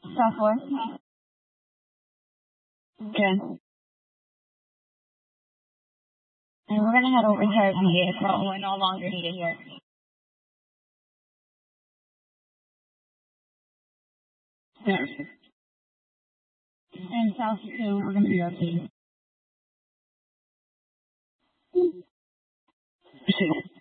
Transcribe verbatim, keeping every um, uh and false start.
South four. Okay. And we're gonna head over to our vehicle. We're no longer needed here. Yeah. And South two, we're gonna be okay. See.